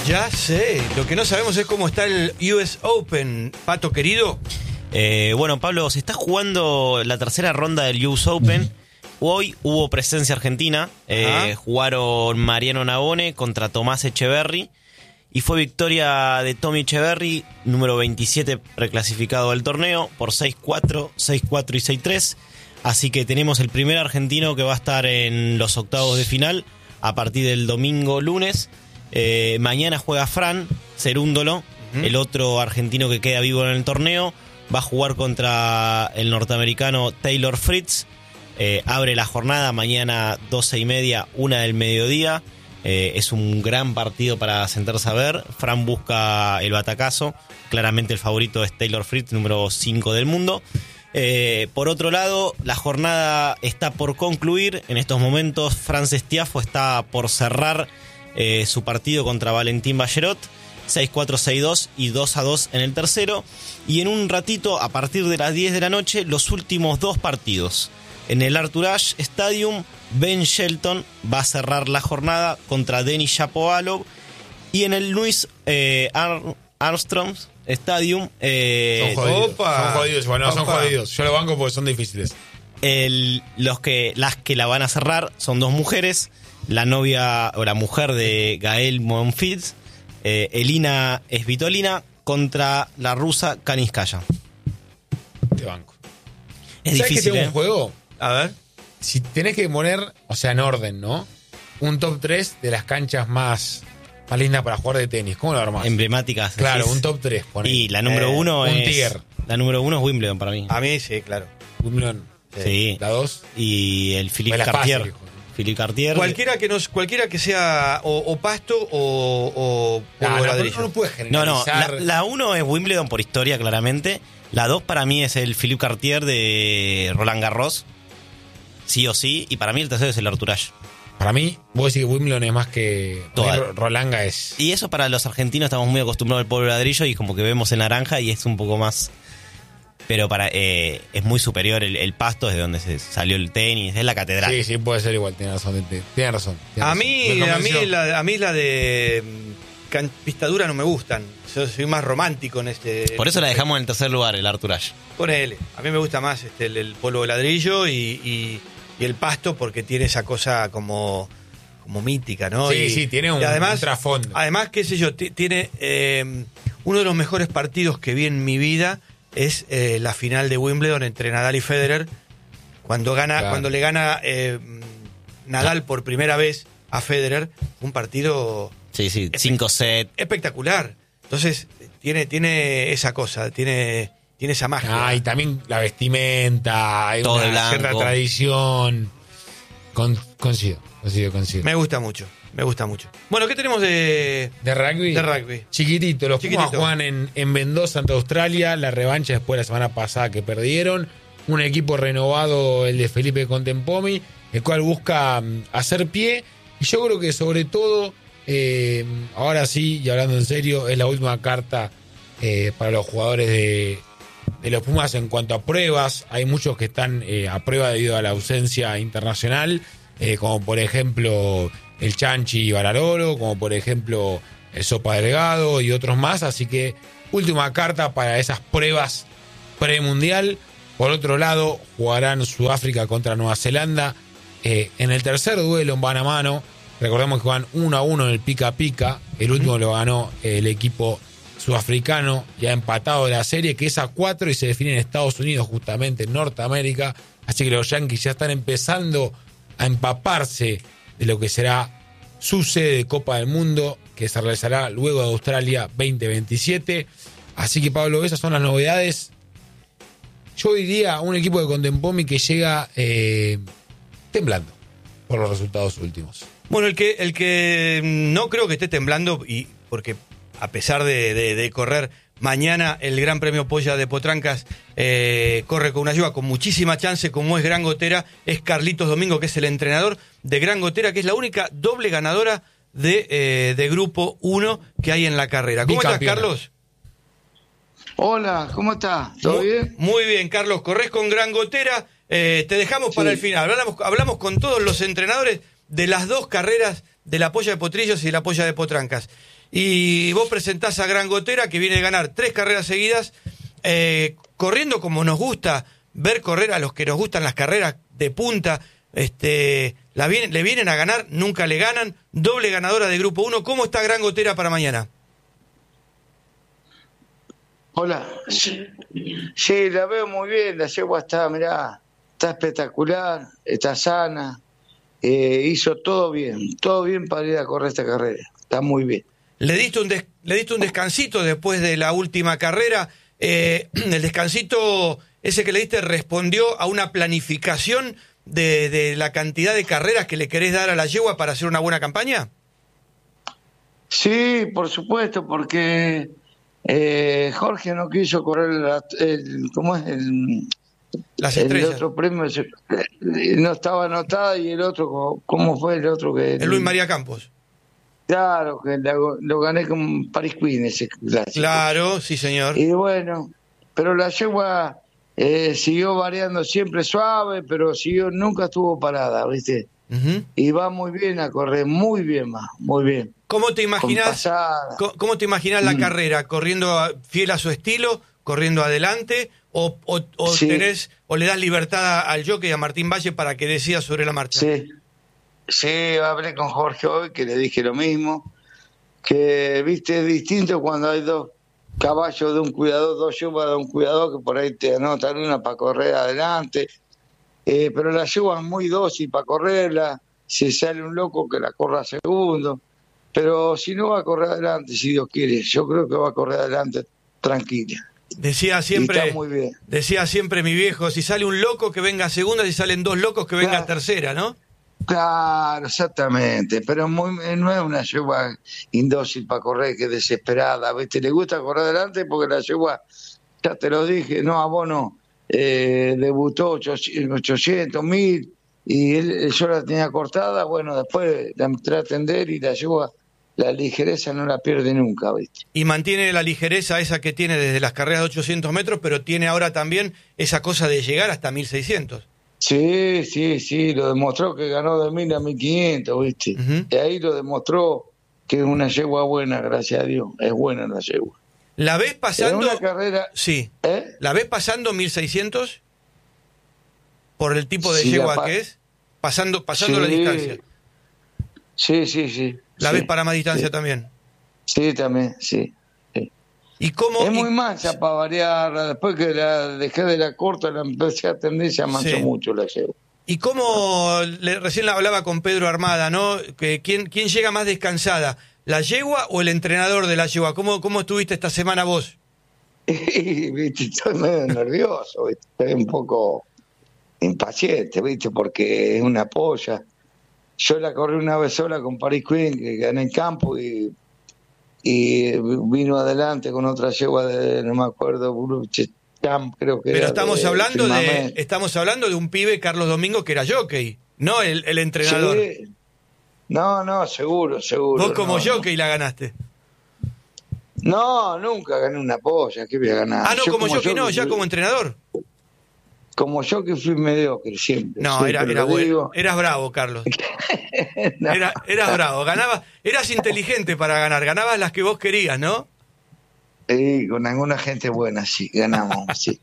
Ya sé, lo que no sabemos es cómo está el US Open, Pato querido. Bueno, Pablo, se está jugando la tercera ronda del US Open. Hoy hubo presencia argentina. Jugaron Mariano Navone contra Tomás Echeverry. Y fue victoria de Tommy Echeverry, número 27 reclasificado del torneo, por 6-4, 6-4 y 6-3. Así que tenemos el primer argentino que va a estar en los octavos de final a partir del domingo lunes. Mañana juega Fran Cerúndolo, el otro argentino que queda vivo en el torneo. Va a jugar contra el norteamericano Taylor Fritz. Abre la jornada mañana 12:30, 1 del mediodía. Es un gran partido para sentarse a ver. Fran busca el batacazo. Claramente el favorito es Taylor Fritz, número 5 del mundo. Por otro lado, la jornada está por concluir. En estos momentos, Frances Tiafoe está por cerrar su partido contra Valentín Ballerot. 6-4, 6-2 y 2-2 en el tercero. Y en un ratito, a partir de las 10 de la noche, los últimos dos partidos. En el Arthur Ashe Stadium, Ben Shelton va a cerrar la jornada contra Denis Shapovalov. Y en el Louis Armstrong Stadium... Son jodidos. Bueno, son jodidos. Yo lo banco porque son difíciles. Las que la van a cerrar son dos mujeres. La novia o la mujer de Gael Monfils, Elina Svitolina, contra la rusa Kaniskaya. Te banco. Es ¿Sabes difícil, que tengo un juego? A ver. Si tenés que poner, o sea, en orden, ¿no? Un top 3 de las canchas más lindas para jugar de tenis. ¿Cómo lo armás? Emblemáticas. Claro, decís. un top 3. Poné. Y la número uno un es... tier. La número uno es Wimbledon para mí. A mí sí, claro. Wimbledon. Sí. La 2. Y el Philippe Me las Cartier. paso, hijo. Philippe Cartier. Cualquiera que sea o pasto o polvo de ladrillo. No puedes No, generalizar. la uno es Wimbledon por historia, claramente. La 2 para mí es el Philippe Cartier de Roland Garros. Sí o sí. Y para mí el tercero es el Arthur Ashe. Para mí, vos decís que Wimbledon es más que... Toda. Rolanga es... Y eso para los argentinos estamos muy acostumbrados al polvo de ladrillo y como que vemos el naranja y es un poco más... Pero es muy superior el pasto, es de donde se salió el tenis, es la catedral. Sí, puede ser igual, tiene razón. A mí la de pista dura no me gustan. Yo soy más romántico en este... Por eso la dejamos en el tercer lugar, el Arthur Ashe. Ponele. A mí me gusta más el polvo de ladrillo y el pasto porque tiene esa cosa como mítica, ¿no? Sí, tiene un trasfondo. Además, qué sé yo, tiene uno de los mejores partidos que vi en mi vida es la final de Wimbledon entre Nadal y Federer, cuando le gana Nadal por primera vez a Federer, un partido 5 sets espectacular. Entonces tiene esa cosa, tiene esa magia. Y también la vestimenta, hay todo una cierta tradición. Coincido. Me gusta mucho. Bueno, ¿qué tenemos de rugby? De rugby. Chiquitito, los Pumas juegan en Mendoza ante Australia, la revancha después de la semana pasada que perdieron. Un equipo renovado, el de Felipe Contempomi, el cual busca hacer pie. Y yo creo que sobre todo, ahora sí, y hablando en serio, es la última carta para los jugadores de los Pumas en cuanto a pruebas. Hay muchos que están a prueba debido a la ausencia internacional, como por ejemplo el Chanchi Bararolo, como por ejemplo el Sopa Delgado y otros más. Así que última carta para esas pruebas premundial. Por otro lado, jugarán Sudáfrica contra Nueva Zelanda en el tercer duelo en mano a mano. Recordemos que van 1-1 en el pica pica. El último lo ganó el equipo sudafricano y ha empatado la serie, que es a 4 y se define en Estados Unidos, justamente en Norteamérica. Así que los Yankees ya están empezando a empaparse de lo que será su sede de Copa del Mundo, que se realizará luego de Australia 2027. Así que, Pablo, esas son las novedades. Yo diría un equipo de Contempomi que llega temblando por los resultados últimos. Bueno, el que no creo que esté temblando, y porque a pesar de correr mañana el Gran Premio Polla de Potrancas, corre con una lluvia con muchísima chance, como es Gran Gotera, es Carlitos Domingo, que es el entrenador de Gran Gotera, que es la única doble ganadora de Grupo 1 que hay en la carrera. ¿Cómo estás, Carlos? Hola, ¿cómo estás? ¿Todo bien? Muy bien, Carlos. Corres con Gran Gotera. Te dejamos para el final. Hablamos con todos los entrenadores de las dos carreras de la Polla de Potrillos y la Polla de Potrancas. Y vos presentás a Gran Gotera, que viene de ganar 3 carreras seguidas, corriendo como nos gusta ver correr a los que nos gustan las carreras de punta. Le vienen a ganar, nunca le ganan, doble ganadora de Grupo 1. ¿Cómo está Gran Gotera para mañana? Hola. Sí, la veo muy bien, la yegua está, mirá, está espectacular, está sana, hizo todo bien para ir a correr esta carrera, está muy bien. Le diste un descansito después de la última carrera. El descansito ese que le diste respondió a una planificación de la cantidad de carreras que le querés dar a la yegua para hacer una buena campaña. Sí, por supuesto, porque Jorge no quiso correr Las estrellas. el otro premio, no estaba anotada, y el otro, ¿cómo fue el otro? El Luis María Campos. Claro, que lo gané con Paris Queen ese clásico. Claro, sí señor. Y bueno, pero la yegua siguió variando, siempre suave, pero nunca estuvo parada, ¿viste? Uh-huh. Y va muy bien a correr, muy bien, muy bien. ¿Cómo te imaginas la carrera? ¿Corriendo fiel a su estilo, corriendo adelante, o sí, le das libertad al jockey, a Martín Valle, para que decida sobre la marcha? Sí, hablé con Jorge hoy, que le dije lo mismo, que viste, es distinto cuando hay 2 caballos de un cuidador, 2 yeguas de un cuidador, que por ahí te anotan una para correr adelante, pero la yegua es muy dócil para correrla, si sale un loco que la corra segundo, pero si no va a correr adelante, si Dios quiere, yo creo que va a correr adelante tranquila. Decía siempre mi viejo, si sale un loco que venga a segunda, si salen 2 locos que venga a tercera, ¿no? Claro, exactamente, pero no es una yegua indócil para correr, que es desesperada, ¿viste? Le gusta correr adelante porque la yegua, ya te lo dije, no, a vos no, debutó 800, 1000, y yo la tenía cortada, bueno, después la entré a atender, y la yegua, la ligereza no la pierde nunca, ¿viste? Y mantiene la ligereza esa que tiene desde las carreras de 800 metros, pero tiene ahora también esa cosa de llegar hasta 1600. Sí, lo demostró, que ganó de 1000 a 1500, ¿viste? Uh-huh. Y ahí lo demostró que es una yegua buena, gracias a Dios, es buena la yegua. ¿La ves pasando? En una carrera... Sí. ¿La ves pasando 1600? Por el tipo de yegua que es, pasando la distancia. Sí. ¿La ves para más distancia también? Sí, también, sí. ¿Y cómo? Es muy mansa para variar. Después que la dejé de la corta, la empecé a atender, se amansó mucho la yegua. ¿Y cómo? Recién la hablaba con Pedro Armada, ¿no? ¿Quién llega más descansada? ¿La yegua o el entrenador de la yegua? ¿Cómo estuviste esta semana vos? Viste, estoy medio nervioso, ¿viste? Estoy un poco impaciente, ¿viste? Porque es una polla. Yo la corrí una vez sola con Paris Queen, que gané en campo, y vino adelante con otra yegua de, no me acuerdo, creo que. Pero era estamos hablando de un pibe, Carlos Domingo, que era jockey, no el entrenador. Sí. No, seguro. Vos como jockey la ganaste. No, nunca gané una polla, ¿qué voy a ganar? Ah, no, como jockey no, ya como entrenador. Como jockey fui mediocre siempre. No, era bueno. Eras bravo, Carlos. No. Eras bravo, eras inteligente para ganar, ganabas las que vos querías, ¿no? Con alguna gente buena, sí, ganamos.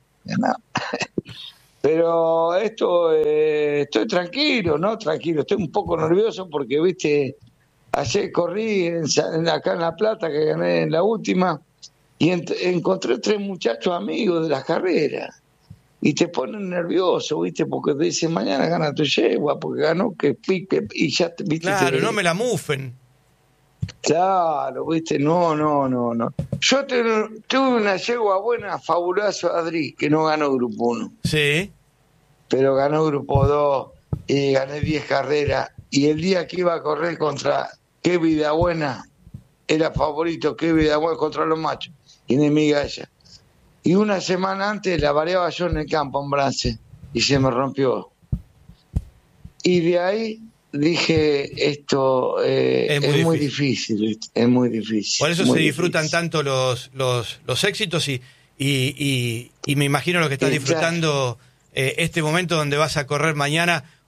Pero estoy tranquilo, estoy un poco nervioso porque, viste, ayer corrí acá en La Plata, que gané en la última, y encontré 3 muchachos amigos de las carreras. Y te ponen nervioso, ¿viste? Porque te dicen, mañana gana tu yegua, porque ganó que pique, y ya, ¿viste? Claro, no me la mufen. Claro, ¿viste? No. Yo tuve una yegua buena, fabuloso, Adri, que no ganó Grupo 1. Sí. Pero ganó Grupo 2 y gané 10 carreras. Y el día que iba a correr contra Qué Vida Buena, era favorito Qué Vida Buena contra los machos, enemiga ella. Y una semana antes la variaba yo en el campo, en Brance, y se me rompió. Y de ahí dije, esto es muy difícil, ¿viste? Es muy difícil. Por eso se disfrutan tanto los éxitos y me imagino lo que estás disfrutando este momento donde vas a correr mañana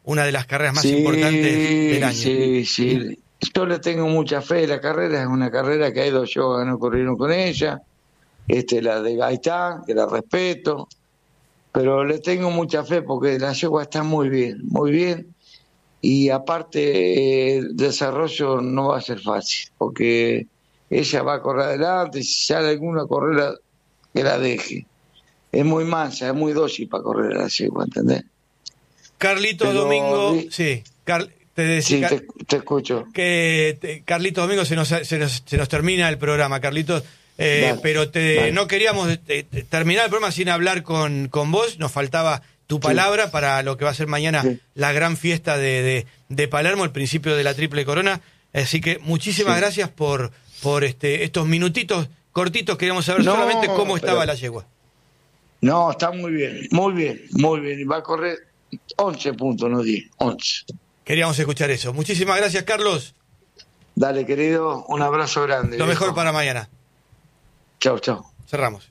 una de las carreras más importantes del año. Sí. Yo le tengo mucha fe. La carrera es una carrera que hay 2 yogas no corrieron con ella. La de Gaitán, que la respeto. Pero le tengo mucha fe porque la yegua está muy bien. Y aparte, el desarrollo no va a ser fácil, porque ella va a correr adelante. Si sale alguna carrera, que la deje. Es muy mansa, es muy dócil para correr a la yegua, ¿entendés? Carlitos Domingo, sí. Te escucho. Carlitos Domingo, se nos termina el programa, Carlitos. Pero no queríamos terminar el programa sin hablar con vos. Nos faltaba tu palabra para lo que va a ser mañana la gran fiesta de Palermo, el principio de la Triple Corona. Así que muchísimas gracias por estos minutitos cortitos. Queríamos saber solamente cómo estaba la yegua. No, está muy bien. Y va a correr 11 puntos, no 10, 11. Queríamos escuchar eso. Muchísimas gracias, Carlos. Dale, querido, un abrazo grande. Lo mejor para mañana. Chau. Cerramos.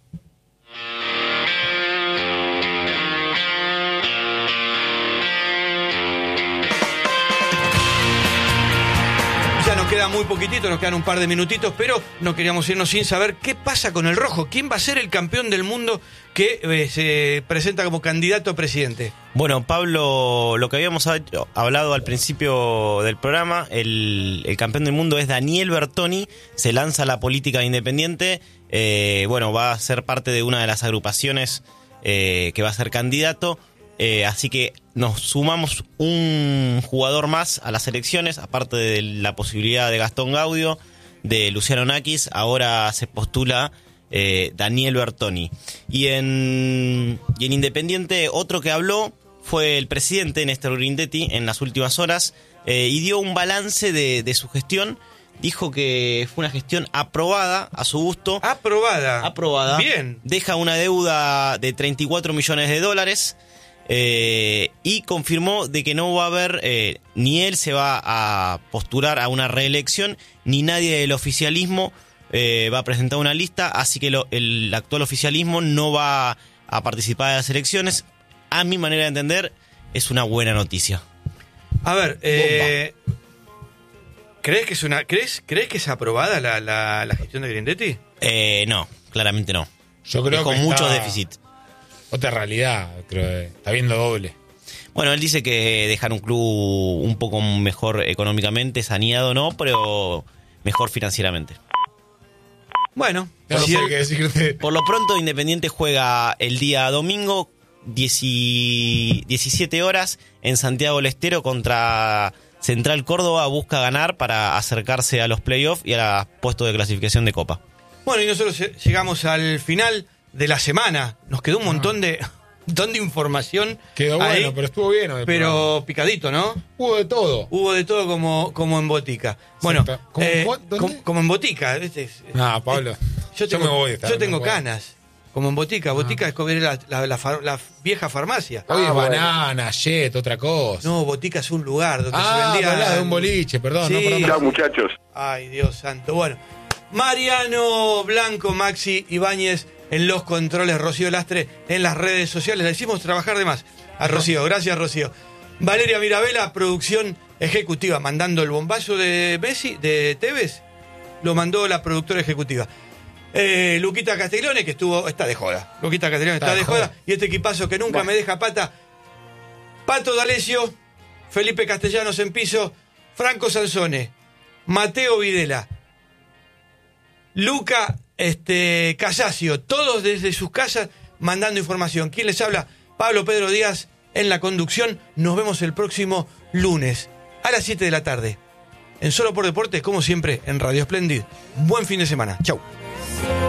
Ya nos queda muy poquitito, nos quedan un par de minutitos, pero no queríamos irnos sin saber qué pasa con el rojo. ¿Quién va a ser el campeón del mundo que se presenta como candidato a presidente? Bueno, Pablo, lo que habíamos hablado al principio del programa, el campeón del mundo es Daniel Bertoni, se lanza a la política independiente, va a ser parte de una de las agrupaciones que va a ser candidato. Así que nos sumamos un jugador más a las elecciones, aparte de la posibilidad de Gastón Gaudio, de Luciano Nakis, ahora se postula Daniel Bertoni. Y en Independiente, otro que habló fue el presidente Néstor Grindetti en las últimas horas, y dio un balance de su gestión. Dijo que fue una gestión aprobada a su gusto. Aprobada. Bien. Deja una deuda de $34 millones. Y confirmó de que no va a haber, ni él se va a postular a una reelección, ni nadie del oficialismo va a presentar una lista, así que el actual oficialismo no va a participar de las elecciones. A mi manera de entender, es una buena noticia. A ver, ¿crees que es aprobada la gestión de Grindetti? No, claramente no. Yo creo con muchos déficits. Otra realidad, creo que está viendo doble. Bueno, él dice que dejar un club un poco mejor económicamente, saneado no, pero mejor financieramente. Bueno, no sé qué decirte. Por lo pronto, Independiente juega el día domingo, 17 horas, en Santiago del Estero contra Central Córdoba. Busca ganar para acercarse a los playoffs y a los puestos de clasificación de Copa. Bueno, y nosotros llegamos al final de la semana. Nos quedó un montón de información. Quedó ahí, bueno, pero estuvo bien. Pero picadito, ¿no? Hubo de todo. como en Botica. Bueno, como en Botica. No, Pablo. Yo me voy. Yo tengo canas. Como en Botica. Botica es como la vieja farmacia. Hoy es banana, jet, otra cosa. No, Botica es un lugar donde se vendía... de un boliche, perdón. Sí. No, Chao, muchachos. Ay, Dios santo. Bueno, Mariano Blanco, Maxi Ibáñez en los controles, Rocío Lastre en las redes sociales. Le hicimos trabajar de más a Rocío. Gracias, Rocío. Valeria Mirabella, producción ejecutiva, mandando el bombazo de de Tevez, lo mandó la productora ejecutiva. Luquita Castiglione, que está de joda. Luquita Castiglione está de joda. Y este equipazo que nunca me deja pata. Pato D'Alessio, Felipe Castellanos en piso, Franco Sansone, Mateo Videla, Luca Casasio, todos desde sus casas mandando información. ¿Quién les habla? Pablo Pedro Díaz en la conducción. Nos vemos el próximo lunes a las 7 de la tarde. En Solo por Deportes, como siempre, en Radio Splendid. Buen fin de semana. Chau.